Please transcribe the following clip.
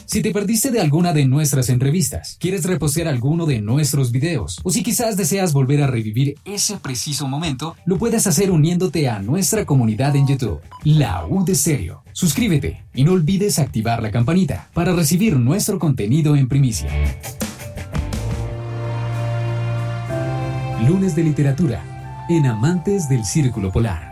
Si te perdiste de alguna de nuestras entrevistas, quieres repostear alguno de nuestros videos, o si quizás deseas volver a revivir ese preciso momento, lo puedes hacer uniéndote a nuestra comunidad en YouTube, La U de Stereo. Suscríbete y no olvides activar la campanita para recibir nuestro contenido en primicia. Lunes de Literatura, en Amantes del Círculo Polar.